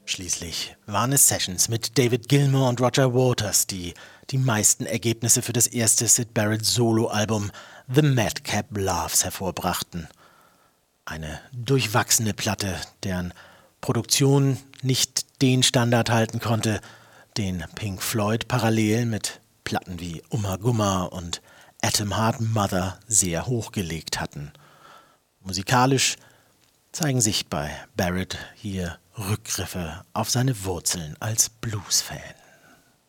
Schließlich waren es Sessions mit David Gilmour und Roger Waters, die die meisten Ergebnisse für das erste Syd Barrett Soloalbum The Madcap Loves hervorbrachten. Eine durchwachsene Platte, deren Produktion nicht den Standard halten konnte, den Pink Floyd parallel mit Platten wie Ummagumma und Atom Heart Mother sehr hochgelegt hatten. Musikalisch zeigen sich bei Barrett hier Rückgriffe auf seine Wurzeln als Blues-Fan.